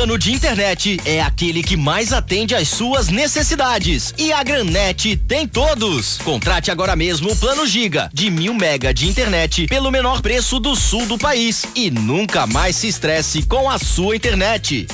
plano de internet é aquele que mais atende às suas necessidades. E a Grannet tem todos. Contrate agora mesmo o plano Giga de 1000 mega de internet pelo menor preço do sul do país. E nunca mais se estresse com a sua internet.